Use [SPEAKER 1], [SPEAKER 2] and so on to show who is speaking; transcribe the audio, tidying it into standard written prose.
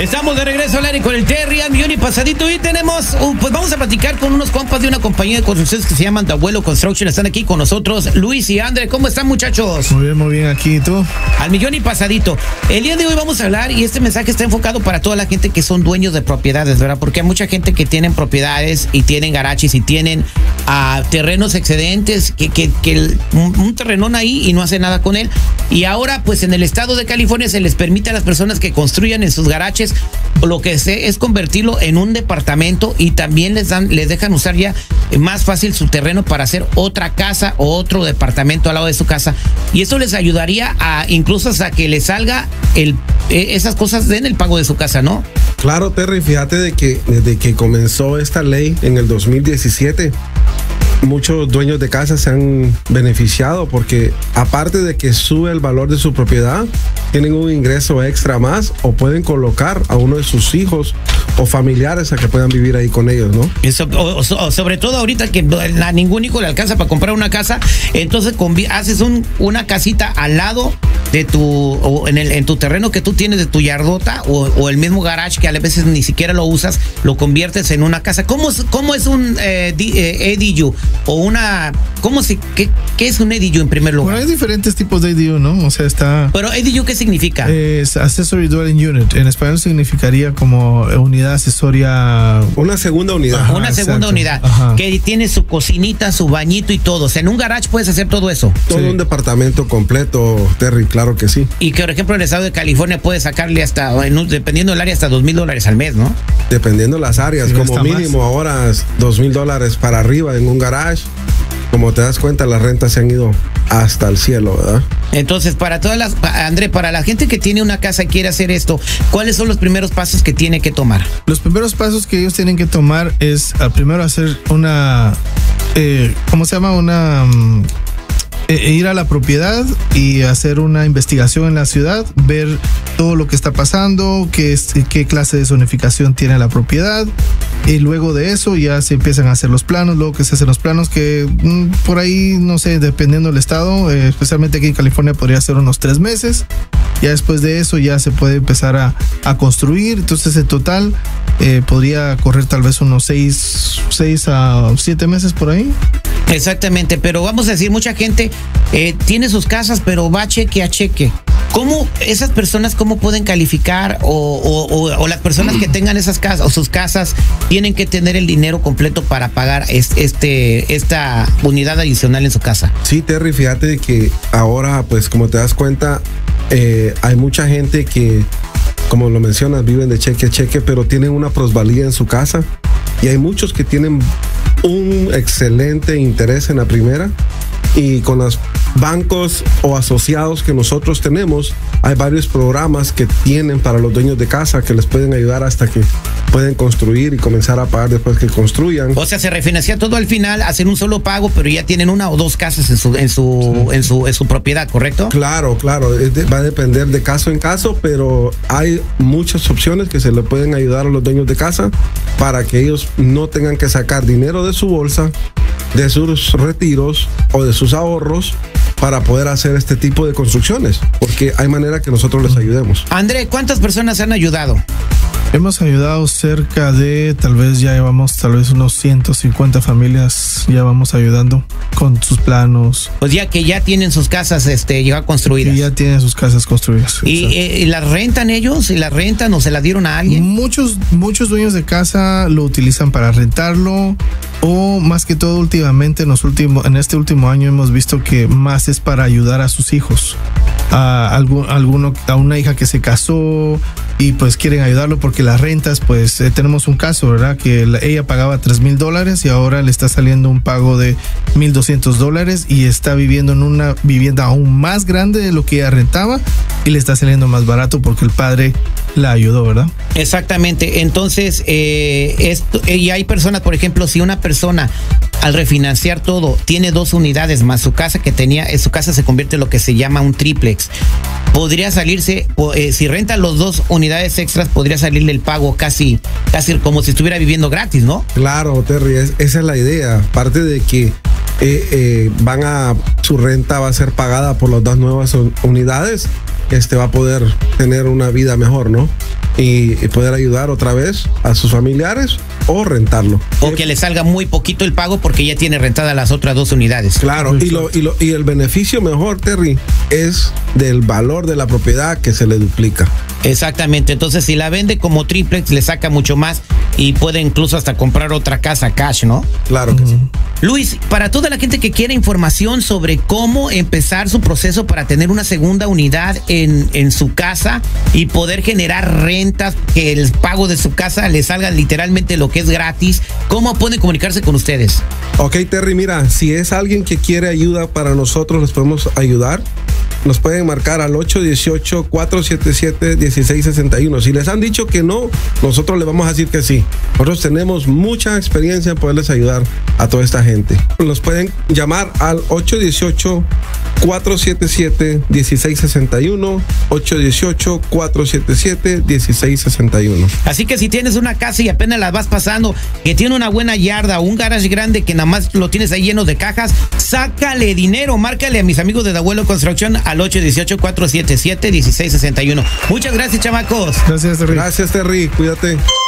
[SPEAKER 1] Estamos de regreso al aire con el Terry al millón y pasadito y tenemos, pues vamos a platicar con unos compas de una compañía de construcciones que se llaman The Abuelo Construction. Están aquí con nosotros Luis y André. ¿Cómo están, muchachos?
[SPEAKER 2] Muy bien, aquí. ¿Y tú?
[SPEAKER 1] Al millón y pasadito. El día de hoy vamos a hablar, y este mensaje está enfocado para toda la gente que son dueños de propiedades, ¿verdad? Porque hay mucha gente que tienen propiedades y tienen garajes y tienen terrenos excedentes, un terrenón ahí y no hace nada con él. Y ahora, pues en el estado de California se les permite a las personas que construyan en sus garajes, lo que es convertirlo en un departamento, y también les dejan usar ya más fácil su terreno para hacer otra casa o otro departamento al lado de su casa. Y eso les ayudaría incluso hasta que les salga esas cosas en el pago de su casa, ¿no?
[SPEAKER 3] Claro, Terry, fíjate de que desde que comenzó esta ley en el 2017, muchos dueños de casa se han beneficiado porque aparte de que sube el valor de su propiedad, tienen un ingreso extra más o pueden colocar a uno de sus hijos o familiares a que puedan vivir ahí con ellos, ¿no?
[SPEAKER 1] Sobre todo ahorita que a ningún hijo le alcanza para comprar una casa, entonces haces una casita al lado de en tu terreno que tú tienes, de tu yardota o el mismo garage que a veces ni siquiera lo usas, lo conviertes en una casa. ¿Cómo es un ADU? O ¿qué es un ADU en primer lugar?
[SPEAKER 2] Bueno, hay diferentes tipos de ADU, ¿no? O sea, está...
[SPEAKER 1] Pero ADU, ¿qué significa?
[SPEAKER 2] Es Accessory Dwelling Unit. En español significaría como unidad accesoria.
[SPEAKER 3] Una segunda unidad.
[SPEAKER 1] Ajá, una segunda unidad. Ajá. Que tiene su cocinita, su bañito y todo. O sea, en un garage puedes hacer todo eso.
[SPEAKER 3] Todo un departamento completo, Terry, claro que sí.
[SPEAKER 1] Y que, por ejemplo, en el estado de California puedes sacarle dependiendo del área, hasta $2,000 al mes, ¿no?
[SPEAKER 3] Dependiendo las áreas, sí, como mínimo más. Ahora $2,000 para arriba en un garage. Como te das cuenta, las rentas se han ido hasta el cielo, ¿verdad?
[SPEAKER 1] Entonces, André, para la gente que tiene una casa y quiere hacer esto, ¿cuáles son los primeros pasos que tiene que tomar?
[SPEAKER 2] Los primeros pasos que ellos tienen que tomar es primero hacer ir a la propiedad y hacer una investigación en la ciudad, ver todo lo que está pasando, qué clase de zonificación tiene la propiedad, y luego de eso ya se empiezan a hacer los planos. Luego que se hacen los planos, que por ahí, no sé, dependiendo del estado, especialmente aquí en California podría ser unos 3 meses. Ya después de eso ya se puede empezar a construir. Entonces en total podría correr tal vez unos 6 a 7 meses por ahí.
[SPEAKER 1] Exactamente, pero vamos a decir, mucha gente tiene sus casas, pero va cheque a cheque. ¿Cómo esas personas pueden calificar o las personas que tengan esas casas o sus casas tienen que tener el dinero completo para pagar esta unidad adicional en su casa?
[SPEAKER 3] Sí, Terry, fíjate que ahora, pues como te das cuenta, hay mucha gente que, como lo mencionas, viven de cheque a cheque, pero tienen una plusvalía en su casa, y hay muchos que tienen un excelente interés en la primera, y con los bancos o asociados que nosotros tenemos, hay varios programas que tienen para los dueños de casa que les pueden ayudar hasta que pueden construir y comenzar a pagar después que construyan.
[SPEAKER 1] O sea, se refinancia todo al final, hacen un solo pago, pero ya tienen una o dos casas en su propiedad, ¿correcto?
[SPEAKER 3] Claro, va a depender de caso en caso, pero hay muchas opciones que se le pueden ayudar a los dueños de casa para que ellos no tengan que sacar dinero de su bolsa, de sus retiros o de sus ahorros para poder hacer este tipo de construcciones, porque hay manera que nosotros les ayudemos.
[SPEAKER 1] André, ¿cuántas personas han ayudado?
[SPEAKER 2] Hemos ayudado cerca de, ya llevamos unos 150 familias, ya vamos ayudando con sus planos.
[SPEAKER 1] Pues ya que ya tienen sus casas ya construidas.
[SPEAKER 2] Y ya tienen sus casas construidas.
[SPEAKER 1] ¿Y las rentan ellos? ¿Y las rentan o se las dieron a alguien?
[SPEAKER 2] Muchos dueños de casa lo utilizan para rentarlo, o más que todo últimamente en este último año hemos visto que más es para ayudar a sus hijos. A una hija que se casó y pues quieren ayudarlo porque las rentas, pues tenemos un caso, ¿verdad? Que ella pagaba $3,000 y ahora le está saliendo un pago de $1,200 y está viviendo en una vivienda aún más grande de lo que ella rentaba y le está saliendo más barato porque el padre la ayudó, ¿verdad?
[SPEAKER 1] Exactamente. Entonces, y hay personas, por ejemplo, si una persona al refinanciar todo tiene 2 unidades más su casa que tenía, su casa se convierte en lo que se llama un triplex. Podría salirse, si renta los 2 unidades extras, podría salirle el pago casi como si estuviera viviendo gratis, ¿no?
[SPEAKER 3] Claro, Terry, esa es la idea. Aparte de que su renta va a ser pagada por las 2 nuevas unidades, va a poder tener una vida mejor, ¿no? y poder ayudar otra vez a sus familiares o rentarlo.
[SPEAKER 1] O que le salga muy poquito el pago porque ya tiene rentadas las otras 2 unidades.
[SPEAKER 3] Claro, y el beneficio mejor, Terry, es del valor de la propiedad que se le duplica.
[SPEAKER 1] Exactamente, entonces si la vende como triplex le saca mucho más y puede incluso hasta comprar otra casa cash, ¿no?
[SPEAKER 3] Claro que sí.
[SPEAKER 1] Luis, para toda la gente que quiere información sobre cómo empezar su proceso para tener una segunda unidad en su casa y poder generar rentas, que el pago de su casa le salga literalmente lo que es gratis, ¿cómo pueden comunicarse con ustedes?
[SPEAKER 3] Ok, Terry, mira, si es alguien que quiere ayuda para nosotros, les podemos ayudar. Nos pueden marcar al 818-477-1661. Si les han dicho que no, nosotros les vamos a decir que sí. Nosotros tenemos mucha experiencia en poderles ayudar a toda esta gente. Nos pueden llamar al 818-477-1661. 818-477-1661.
[SPEAKER 1] Así que si tienes una casa y apenas la vas pasando, que tiene una buena yarda o un garage grande que nada más lo tienes ahí lleno de cajas, sácale dinero, márcale a mis amigos de The Abuelo Construction al 818-477-1661. Muchas gracias, chamacos.
[SPEAKER 2] Gracias, Terry.
[SPEAKER 3] Gracias, Terry. Cuídate.